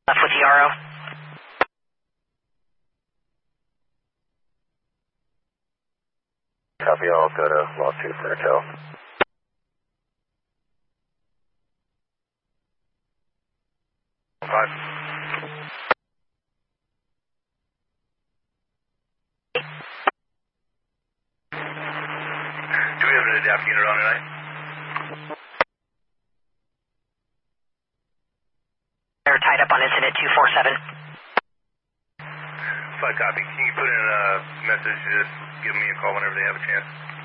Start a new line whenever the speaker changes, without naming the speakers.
Left with the RO.
Copy all, go to Lost 2 for Intel. Five. Do we have an adapt unit on tonight?
They're tied up on incident 247.
5 copy. Can you put in a message, just give me a call whenever they have a chance?